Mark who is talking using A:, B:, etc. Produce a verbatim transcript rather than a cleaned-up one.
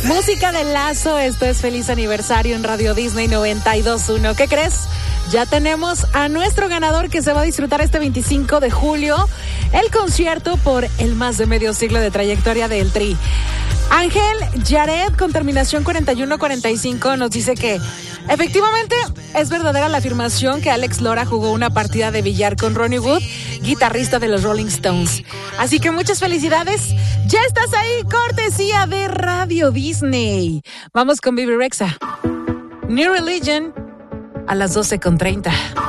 A: Música de Lazo, esto es Feliz Aniversario en Radio Disney noventa y dos punto uno. ¿Qué crees? Ya tenemos a nuestro ganador que se va a disfrutar este veinticinco de julio el concierto por el más de medio siglo de trayectoria del Tri. Ángel Yared, con terminación cuarenta y uno cuarenta y cinco, nos dice que efectivamente es verdadera la afirmación que Alex Lora jugó una partida de billar con Ronnie Wood, guitarrista de los Rolling Stones. Así que muchas felicidades. Ya estás ahí, cortesía de Radio Disney. Vamos con Baby Rexha. New Religion a las doce con treinta.